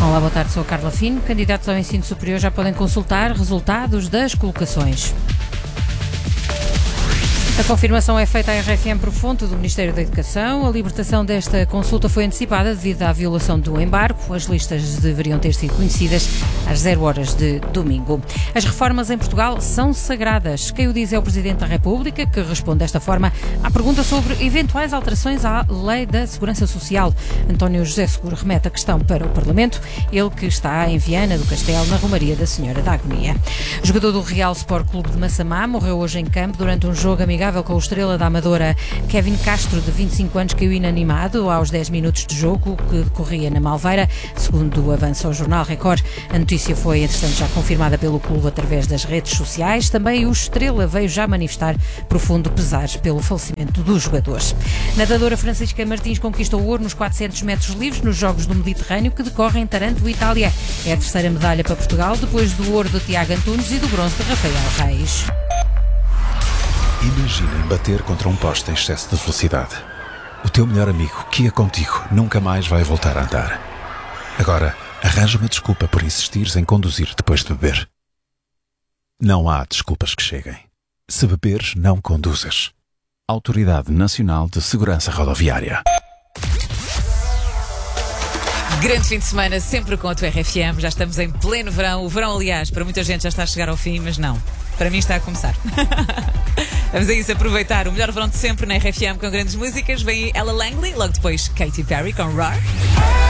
Olá, boa tarde, sou a Carla Fino. Candidatos ao ensino superior já podem consultar resultados das colocações. A confirmação é feita à RFM por fonte do Ministério da Educação. A libertação desta consulta foi antecipada devido à violação do embargo. As listas deveriam ter sido conhecidas às 0 horas de domingo. As reformas em Portugal são sagradas. Quem o diz é o Presidente da República, que responde desta forma à pergunta sobre eventuais alterações à Lei da Segurança Social. António José Seguro remete a questão para o Parlamento, ele que está em Viana do Castelo, na Romaria da Senhora da Agonia. O jogador do Real Sport Clube de Massamá morreu hoje em campo durante um jogo amigável com o estrela da Amadora. Kevin Castro, de 25 anos, caiu inanimado aos 10 minutos de jogo que decorria na Malveira, segundo avança o Jornal Record. A notícia foi, entretanto, já confirmada pelo clube através das redes sociais. Também o estrela veio já manifestar profundo pesar pelo falecimento dos jogadores. Nadadora Francisca Martins conquistou ouro nos 400 metros livres nos Jogos do Mediterrâneo que decorrem em Taranto, Itália. É a terceira medalha para Portugal, depois do ouro de Tiago Antunes e do bronze de Rafael Reis. Imaginem bater contra um poste em excesso de velocidade. O teu melhor amigo, que ia contigo, nunca mais vai voltar a andar. Agora, arranja uma desculpa por insistires em conduzir depois de beber. Não há desculpas que cheguem. Se beberes, não conduzas. Autoridade Nacional de Segurança Rodoviária. Grande fim de semana, sempre com a tua RFM. Já estamos em pleno verão. O verão, aliás, para muita gente já está a chegar ao fim, mas não. Para mim está a começar. Vamos a isso, aproveitar o melhor verão de sempre na RFM com grandes músicas. Vem aí Ella Langley, logo depois Katy Perry com Roar.